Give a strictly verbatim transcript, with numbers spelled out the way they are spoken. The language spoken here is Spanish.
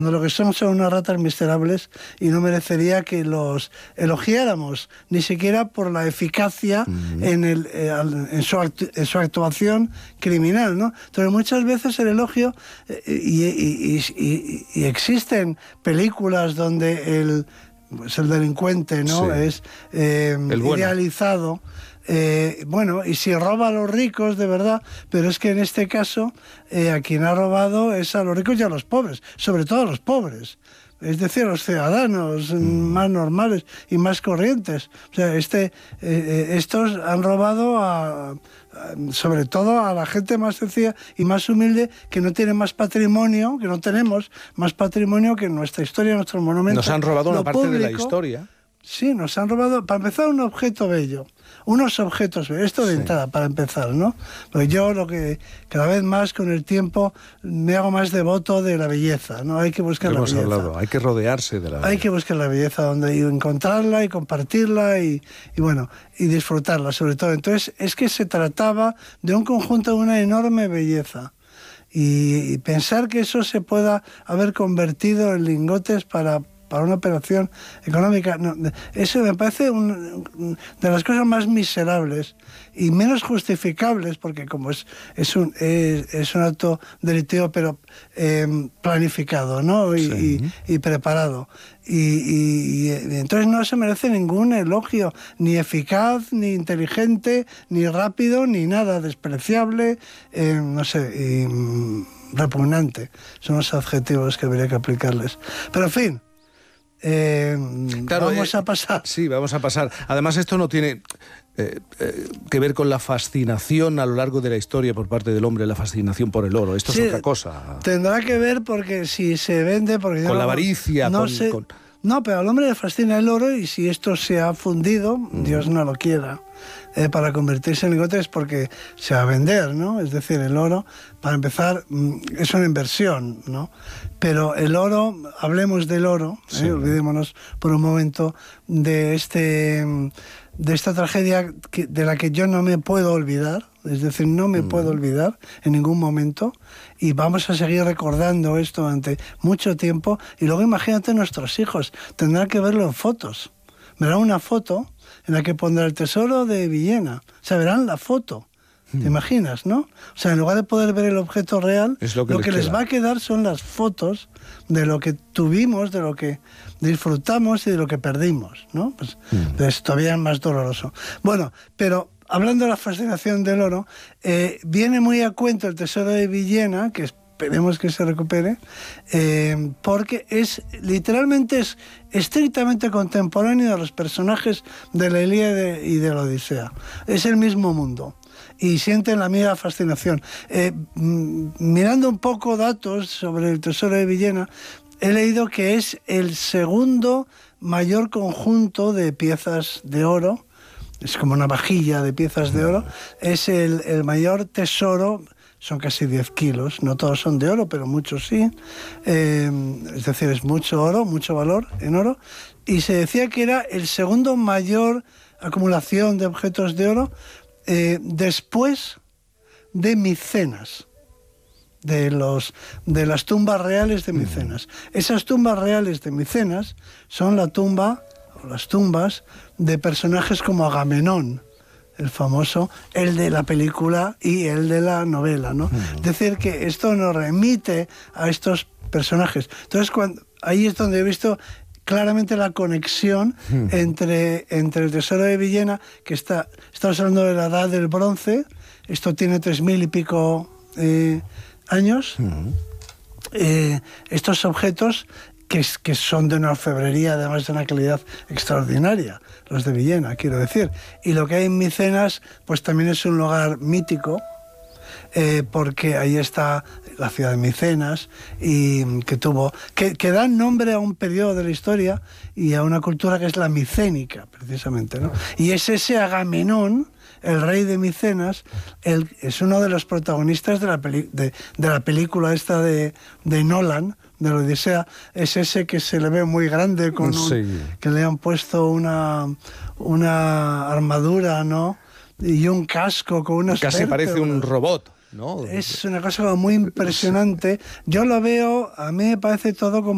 Lo que son son unas ratas miserables y no merecería que los elogiáramos, ni siquiera por la eficacia uh-huh. en, el, eh, en, su actu en su actuación criminal, ¿no? Entonces muchas veces el elogio, eh, y, y, y, y, y existen películas donde el, pues el delincuente, ¿no? Sí. es eh, idealizado. Eh, bueno, y si roba a los ricos, de verdad, pero es que en este caso eh, a quien ha robado es a los ricos y a los pobres, sobre todo a los pobres, es decir, a los ciudadanos mm. más normales y más corrientes. O sea, este, eh, estos han robado a, a, sobre todo a la gente más sencilla y más humilde, que no tiene más patrimonio, que no tenemos más patrimonio que nuestra historia, nuestros monumentos. Nos han robado una parte público, de la historia. Sí, nos han robado, para empezar, un objeto bello. Unos objetos, esto de sí. entrada, para empezar, ¿no? Pues yo lo que cada vez más con el tiempo me hago más devoto de la belleza, ¿no? Hay que buscar la belleza. Hablado. Hay que rodearse de la belleza. Hay que buscar la belleza, donde y encontrarla y compartirla y, y bueno, y disfrutarla sobre todo. Entonces, es que se trataba de un conjunto de una enorme belleza. Y, y pensar que eso se pueda haber convertido en lingotes para... para una operación económica. No, eso me parece un, de las cosas más miserables y menos justificables, porque como es, es, un, es, es un acto delictivo, pero eh, planificado, ¿no? Y, sí. y, y preparado. Y, y, y entonces no se merece ningún elogio, ni eficaz, ni inteligente, ni rápido, ni nada, despreciable, eh, no sé, y, repugnante. Son los adjetivos que habría que aplicarles. Pero en fin, Eh, claro, vamos eh, a pasar. Sí, vamos a pasar. Además, esto no tiene eh, eh, que ver con la fascinación a lo largo de la historia por parte del hombre, la fascinación por el oro. Esto sí, es otra cosa. Tendrá que ver porque si se vende... Porque con no, la avaricia, no con, sé, con... No, pero al hombre le fascina el oro y si esto se ha fundido, mm. Dios no lo quiera, eh, para convertirse en lingotes porque se va a vender, ¿no? Es decir, el oro, para empezar, es una inversión, ¿no? Pero el oro, hablemos del oro, sí. ¿eh? Olvidémonos por un momento de, este, de esta tragedia que, de la que yo no me puedo olvidar, es decir, no me mm. puedo olvidar en ningún momento, y vamos a seguir recordando esto durante mucho tiempo, y luego imagínate nuestros hijos, tendrán que verlo en fotos, verán una foto en la que pondrá el tesoro de Villena, o sea, verán la foto. ¿Te imaginas, no? O sea, en lugar de poder ver el objeto real, es lo que, lo les, que les va a quedar son las fotos de lo que tuvimos, de lo que disfrutamos y de lo que perdimos, ¿no? Pues, mm. Es todavía más doloroso. Bueno, pero hablando de la fascinación del oro, eh, viene muy a cuento el tesoro de Villena, que esperemos que se recupere, eh, porque es literalmente es estrictamente contemporáneo de los personajes de la Ilíada y de la Odisea. Es el mismo mundo. Y sienten la misma fascinación. Eh, mirando un poco datos sobre el tesoro de Villena, he leído que es el segundo mayor conjunto de piezas de oro, es como una vajilla de piezas de oro, es el, el mayor tesoro, son casi diez kilos, no todos son de oro, pero muchos sí, eh, es decir, es mucho oro, mucho valor en oro, y se decía que era el segundo mayor acumulación de objetos de oro, Eh, después de Micenas, de, los, de las tumbas reales de Micenas. Uh-huh. Esas tumbas reales de Micenas son la tumba, o las tumbas, de personajes como Agamenón, el famoso, el de la película y el de la novela, ¿no? Uh-huh. Es decir, que esto nos remite a estos personajes. Entonces, cuando, ahí es donde he visto claramente la conexión mm. entre, entre el tesoro de Villena, que está, estamos hablando de la edad del bronce, esto tiene tres mil y pico eh, años, mm. eh, estos objetos que, que son de una orfebrería, además de una calidad extraordinaria, los de Villena, quiero decir. Y lo que hay en Micenas, pues también es un lugar mítico, Eh, porque ahí está la ciudad de Micenas y que tuvo que, que dan nombre a un periodo de la historia y a una cultura que es la micénica, precisamente, ¿no? Y es ese Agamenón, el rey de Micenas, el, es uno de los protagonistas de la, peli, de, de la película esta de, de Nolan, de la Odisea, es ese que se le ve muy grande, con un, sí. que le han puesto una, una armadura, ¿no? Y un casco con unas Casi vértebras. Parece un robot, ¿no? Es una cosa muy impresionante. Yo lo veo, a mí me parece todo como